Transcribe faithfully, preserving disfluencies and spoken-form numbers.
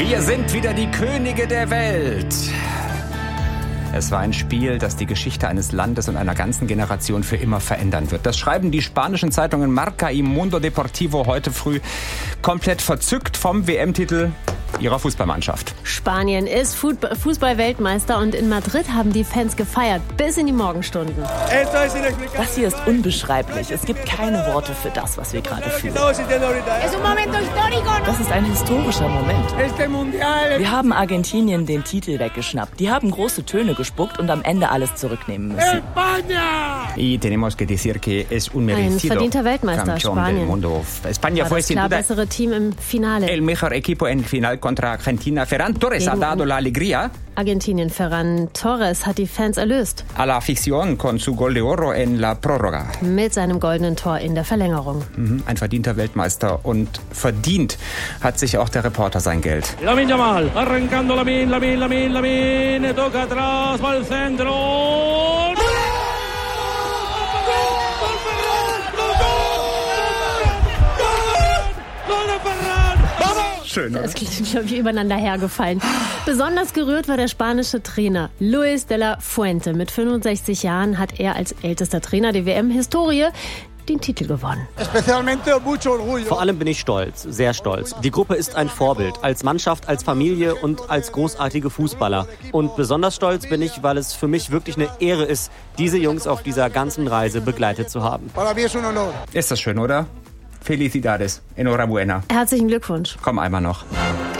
Wir sind wieder die Könige der Welt. Es war ein Spiel, das die Geschichte eines Landes und einer ganzen Generation für immer verändern wird. Das schreiben die spanischen Zeitungen Marca y Mundo Deportivo heute früh, komplett verzückt vom W M-Titel ihrer Fußballmannschaft. Spanien ist Fußball-Weltmeister und in Madrid haben die Fans gefeiert, bis in die Morgenstunden. Das hier ist unbeschreiblich. Es gibt keine Worte für das, was wir gerade fühlen. Das ist ein historischer Moment. Wir haben Argentinien den Titel weggeschnappt. Die haben große Töne gespuckt und am Ende alles zurücknehmen müssen. Y tenemos que decir que es un merecido Ein verdienter Weltmeister, Spanien. España war das klar bessere Team im Finale. El mejor equipo en final contra Argentina. Ferran Torres ha dado la alegría. Argentinien, Ferran Torres hat die Fans erlöst. A la afición con su gol de oro en la prórroga. Mit seinem goldenen Tor in der Verlängerung. Mhm, ein verdienter Weltmeister. Und verdient hat sich auch der Reporter sein Geld. Lamine Yamal, arrancando Lamine, Lamine, Lamine, Lamine, toca atrás, va al centro. Schön, oder? Das klingt, glaube ich, übereinander hergefallen. Besonders gerührt war der spanische Trainer Luis de la Fuente. Mit fünfundsechzig Jahren hat er als ältester Trainer der W M-Historie den Titel gewonnen. Vor allem bin ich stolz, sehr stolz. Die Gruppe ist ein Vorbild, als Mannschaft, als Familie und als großartige Fußballer. Und besonders stolz bin ich, weil es für mich wirklich eine Ehre ist, diese Jungs auf dieser ganzen Reise begleitet zu haben. Ist das schön, oder? Felicidades. Enhorabuena. Herzlichen Glückwunsch. Komm einmal noch.